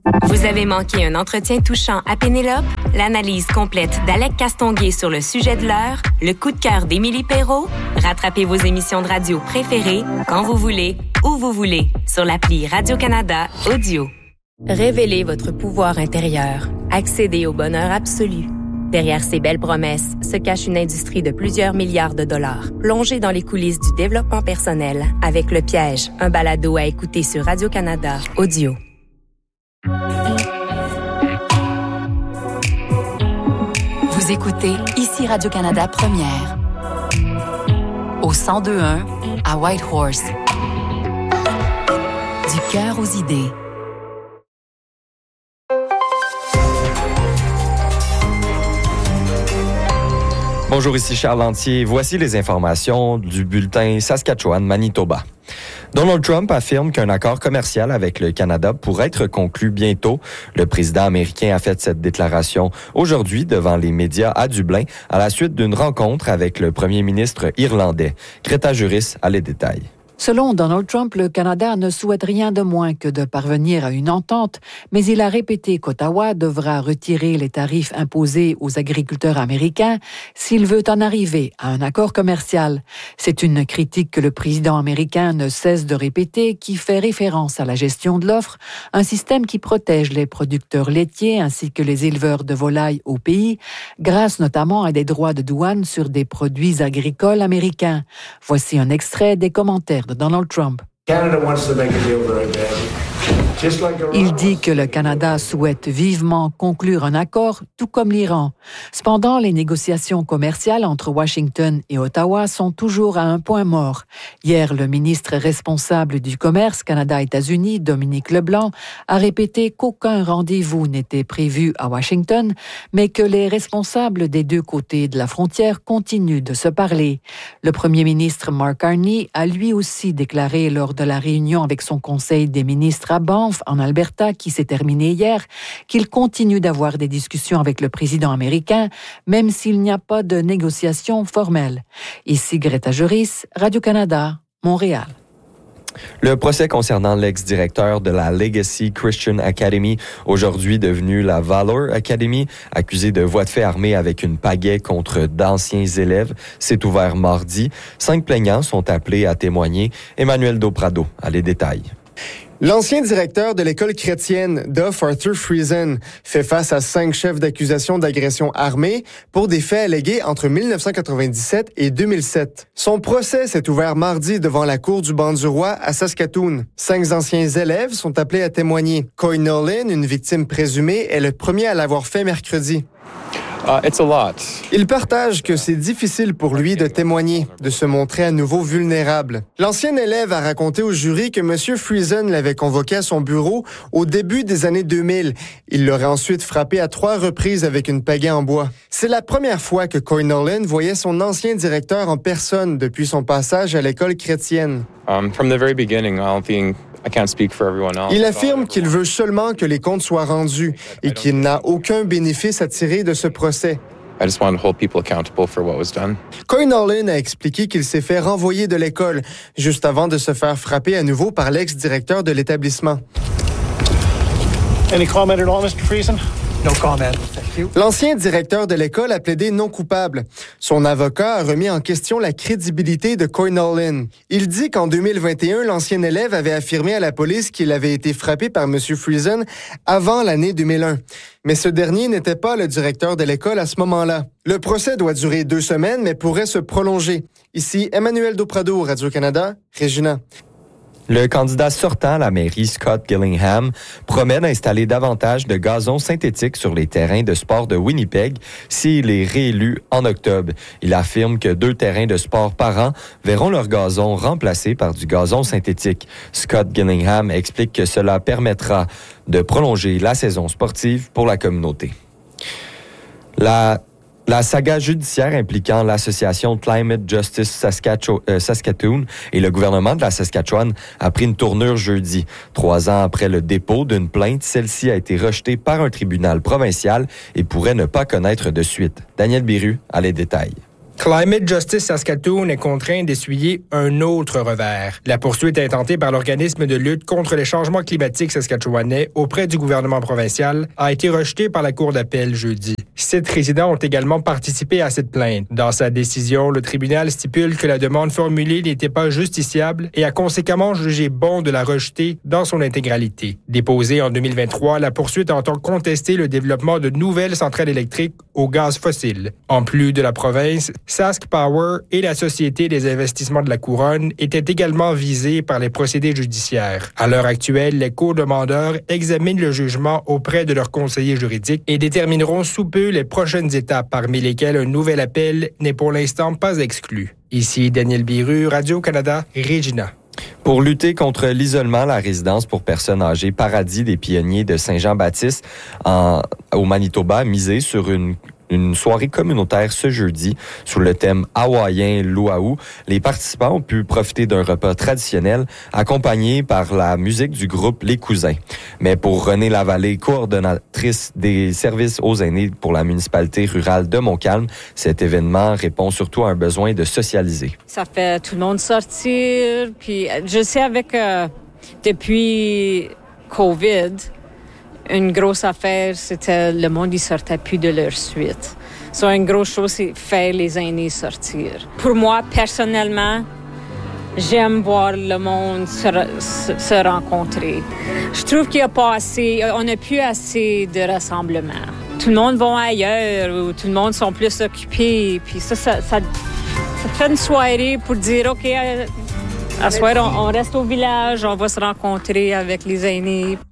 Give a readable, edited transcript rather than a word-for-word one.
Vous avez manqué un entretien touchant à Pénélope? L'analyse complète d'Alec Castonguay sur le sujet de l'heure? Le coup de cœur d'Émilie Perrault? Rattrapez vos émissions de radio préférées quand vous voulez, où vous voulez, sur l'appli Radio-Canada Audio. Révélez votre pouvoir intérieur. Accédez au bonheur absolu. Derrière ces belles promesses se cache une industrie de plusieurs milliards de dollars. Plongez dans les coulisses du développement personnel avec Le Piège, un balado à écouter sur Radio-Canada Audio. Vous écoutez ici Radio-Canada Première. Au 102.1 à Whitehorse. Du cœur aux idées. Bonjour, ici Charles Lantier. Voici les informations du bulletin Saskatchewan-Manitoba. Donald Trump affirme qu'un accord commercial avec le Canada pourrait être conclu bientôt. Le président américain a fait cette déclaration aujourd'hui devant les médias à Dublin à la suite d'une rencontre avec le premier ministre irlandais. Greta Juris a les détails. Selon Donald Trump, le Canada ne souhaite rien de moins que de parvenir à une entente, mais il a répété qu'Ottawa devra retirer les tarifs imposés aux agriculteurs américains s'il veut en arriver à un accord commercial. C'est une critique que le président américain ne cesse de répéter, qui fait référence à la gestion de l'offre, un système qui protège les producteurs laitiers ainsi que les éleveurs de volailles au pays, grâce notamment à des droits de douane sur des produits agricoles américains. Voici un extrait des commentaires de Donald Trump. Il dit que le Canada souhaite vivement conclure un accord, tout comme l'Iran. Cependant, les négociations commerciales entre Washington et Ottawa sont toujours à un point mort. Hier, le ministre responsable du commerce Canada-États-Unis, Dominique Leblanc, a répété qu'aucun rendez-vous n'était prévu à Washington, mais que les responsables des deux côtés de la frontière continuent de se parler. Le premier ministre Mark Carney a lui aussi déclaré lors de la réunion avec son conseil des ministres à Banff, en Alberta, qui s'est terminée hier, qu'il continue d'avoir des discussions avec le président américain, même s'il n'y a pas de négociations formelles. Ici Greta Juris, Radio-Canada, Montréal. Le procès concernant l'ex-directeur de la Legacy Christian Academy, aujourd'hui devenue la Valor Academy, accusé de voies de fait armées avec une pagaie contre d'anciens élèves, s'est ouvert mardi. 5 plaignants sont appelés à témoigner. Emmanuel Doprado a les détails. L'ancien directeur de l'école chrétienne, Duff Arthur Friesen, fait face à 5 chefs d'accusation d'agression armée pour des faits allégués entre 1997 et 2007. Son procès s'est ouvert mardi devant la cour du banc du roi à Saskatoon. 5 anciens élèves sont appelés à témoigner. Coy Nolan, une victime présumée, est le premier à l'avoir fait mercredi. It's a lot. Il partage que c'est difficile pour lui de témoigner, de se montrer à nouveau vulnérable. L'ancien élève a raconté au jury que M. Friesen l'avait convoqué à son bureau au début des années 2000. Il l'aurait ensuite frappé à 3 reprises avec une pagaie en bois. C'est la première fois que Coy Nolan voyait son ancien directeur en personne depuis son passage à l'école chrétienne. From the very beginning, I can't speak for everyone else. Il affirme qu'il veut seulement que les comptes soient rendus et qu'il n'a aucun bénéfice à tirer de ce procès. I just want to hold people accountable for what was done. Coy Nolan a expliqué qu'il s'est fait renvoyer de l'école juste avant de se faire frapper à nouveau par l'ex-directeur de l'établissement. Any comment at all, Mr. Friesen? No comment. Thank you. L'ancien directeur de l'école a plaidé non coupable. Son avocat a remis en question la crédibilité de Coy Nolan. Il dit qu'en 2021, l'ancien élève avait affirmé à la police qu'il avait été frappé par M. Friesen avant l'année 2001. Mais ce dernier n'était pas le directeur de l'école à ce moment-là. Le procès doit durer 2 semaines, mais pourrait se prolonger. Ici, Emmanuel Doprado, Radio-Canada, Regina. Le candidat sortant à la mairie, Scott Gillingham, promet d'installer davantage de gazon synthétique sur les terrains de sport de Winnipeg s'il est réélu en octobre. Il affirme que 2 terrains de sport par an verront leur gazon remplacé par du gazon synthétique. Scott Gillingham explique que cela permettra de prolonger la saison sportive pour la communauté. La saga judiciaire impliquant l'association Climate Justice Saskatoon et le gouvernement de la Saskatchewan a pris une tournure jeudi. 3 ans après le dépôt d'une plainte, celle-ci a été rejetée par un tribunal provincial et pourrait ne pas connaître de suite. Daniel Biru a les détails. Climate Justice Saskatoon est contraint d'essuyer un autre revers. La poursuite intentée par l'organisme de lutte contre les changements climatiques saskatchewanais auprès du gouvernement provincial a été rejetée par la Cour d'appel jeudi. 7 résidents ont également participé à cette plainte. Dans sa décision, le tribunal stipule que la demande formulée n'était pas justiciable et a conséquemment jugé bon de la rejeter dans son intégralité. Déposée en 2023, la poursuite entend contester le développement de nouvelles centrales électriques au gaz fossile. En plus de la province, Sask Power et la Société des investissements de la Couronne étaient également visés par les procédés judiciaires. À l'heure actuelle, les co-demandeurs examinent le jugement auprès de leurs conseillers juridiques et détermineront sous peu les prochaines étapes, parmi lesquelles un nouvel appel n'est pour l'instant pas exclu. Ici Daniel Biru, Radio-Canada, Regina. Pour lutter contre l'isolement, la résidence pour personnes âgées Paradis des Pionniers de Saint-Jean-Baptiste au Manitoba a misé sur une soirée communautaire ce jeudi sous le thème hawaïen Luau. Les participants ont pu profiter d'un repas traditionnel accompagné par la musique du groupe Les Cousins. Mais pour Renée Lavallée, coordonnatrice des services aux aînés pour la municipalité rurale de Montcalm, cet événement répond surtout à un besoin de socialiser. Ça fait tout le monde sortir, puis je sais avec depuis COVID, une grosse affaire, c'était le monde, il sortait plus de leur suite. So, une grosse chose, c'est faire les aînés sortir. Pour moi, personnellement, j'aime voir le monde se rencontrer. Je trouve qu'il n'y a pas assez, on n'a plus assez de rassemblements. Tout le monde va ailleurs, ou tout le monde sont plus occupés. Puis ça fait une soirée pour dire, OK, à ce soir, on reste au village, on va se rencontrer avec les aînés.